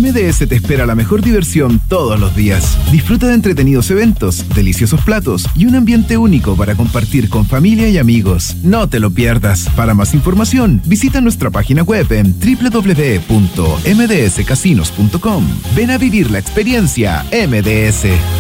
MDS te espera la mejor diversión todos los días. Disfruta de entretenidos eventos, deliciosos platos y un ambiente único para compartir con familia y amigos. No te lo pierdas. Para más información, visita nuestra página web en www.mdscasinos.com. Ven a vivir la experiencia MDS.